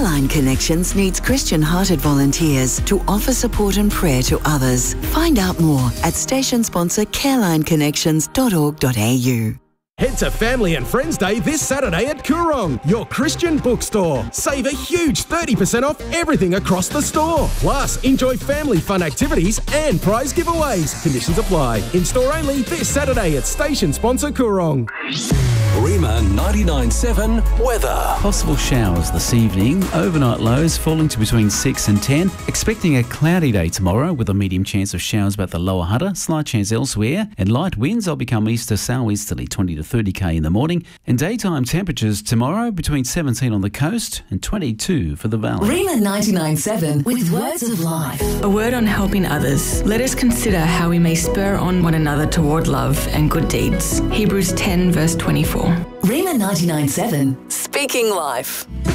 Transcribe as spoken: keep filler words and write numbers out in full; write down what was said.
Careline Connections needs Christian-hearted volunteers to offer support and prayer to others. Find out more at station sponsor careline connections dot org dot a u. Head to Family and Friends Day this Saturday at Coorong, your Christian bookstore. Save a huge thirty percent off everything across the store. Plus, enjoy family fun activities and prize giveaways. Conditions apply. In-store only this Saturday at station sponsor Coorong. Rima ninety-nine seven weather. Possible showers this evening. Overnight lows falling to between six and ten. Expecting a cloudy day tomorrow with a medium chance of showers about the lower Hunter. Slight chance elsewhere. And light winds will become east to southeasterly twenty to thirty k in the morning. And daytime temperatures tomorrow between seventeen on the coast and twenty-two for the valley. Rima ninety-nine seven with words of life. A word on helping others. Let us consider how we may spur on one another toward love and good deeds. Hebrews ten verse twenty-four. Rima ninety-nine seven, speaking life.